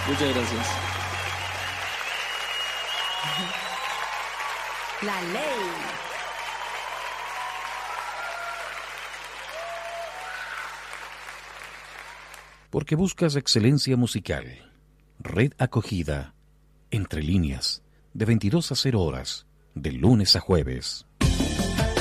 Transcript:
Muchas gracias. La ley. Porque buscas excelencia musical. Red Acogida. Entre líneas. De 22 a 0 horas. De lunes a jueves.